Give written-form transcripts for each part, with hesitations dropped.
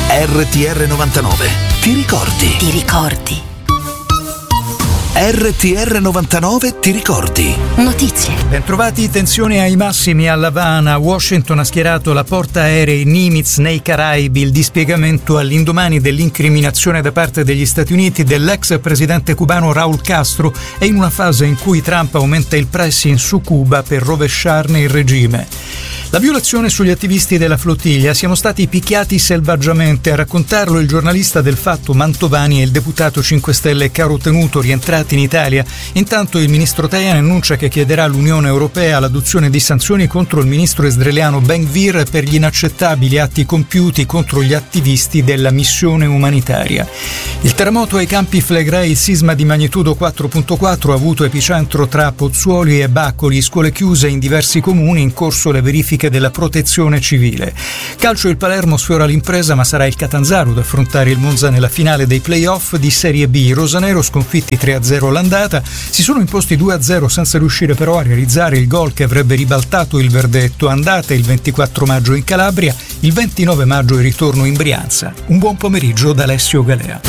RTR 99. Ti ricordi? Ti ricordi? RTR 99 ti ricordi? Notizie. Bentrovati, tensione ai massimi all'Havana. Washington ha schierato la portaerei Nimitz nei Caraibi, il dispiegamento all'indomani dell'incriminazione da parte degli Stati Uniti dell'ex presidente cubano Raúl Castro e in una fase in cui Trump aumenta il pressing su Cuba per rovesciarne il regime. La violazione sugli attivisti della flottiglia: siamo stati picchiati selvaggiamente. A raccontarlo il giornalista del Fatto Mantovani e il deputato 5 Stelle Caro Tenuto, rientrati in Italia. Intanto il ministro Tajani annuncia che chiederà all'Unione Europea l'adozione di sanzioni contro il ministro israeliano Ben-Gvir per gli inaccettabili atti compiuti contro gli attivisti della missione umanitaria. Il terremoto ai Campi Flegrei, il sisma di magnitudo 4.4 ha avuto epicentro tra Pozzuoli e Baccoli, scuole chiuse in diversi comuni, in corso le verifiche della protezione civile. Calcio: il Palermo sfiora l'impresa, ma sarà il Catanzaro ad affrontare il Monza nella finale dei play-off di Serie B. I rosanero, sconfitti 3-0 all'andata, si sono imposti 2-0 senza riuscire però a realizzare il gol che avrebbe ribaltato il verdetto. Andata il 24 maggio in Calabria, il 29 maggio il ritorno in Brianza. Un buon pomeriggio da Alessio Galea.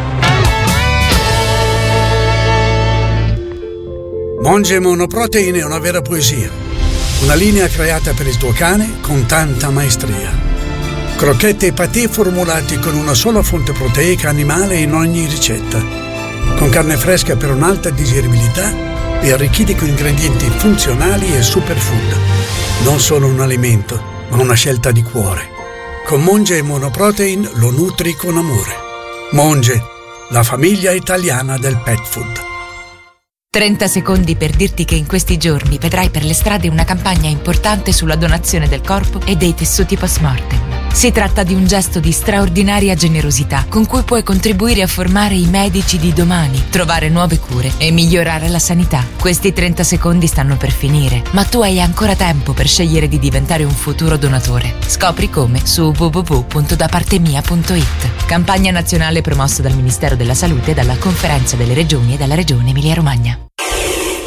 Monge Monoprotein è una vera poesia. Una linea creata per il tuo cane con tanta maestria. Crocchette e patè formulati con una sola fonte proteica animale in ogni ricetta. Con carne fresca per un'alta digeribilità e arricchiti con ingredienti funzionali e superfood. Non solo un alimento, ma una scelta di cuore. Con Monge Monoprotein lo nutri con amore. Monge, la famiglia italiana del pet food. 30 secondi per dirti che in questi giorni vedrai per le strade una campagna importante sulla donazione del corpo e dei tessuti post-mortem. Si tratta di un gesto di straordinaria generosità con cui puoi contribuire a formare i medici di domani, trovare nuove cure e migliorare la sanità. Questi 30 secondi stanno per finire, ma tu hai ancora tempo per scegliere di diventare un futuro donatore. Scopri come su www.dapartemia.it. Campagna nazionale promossa dal Ministero della Salute, dalla Conferenza delle Regioni e dalla Regione Emilia-Romagna.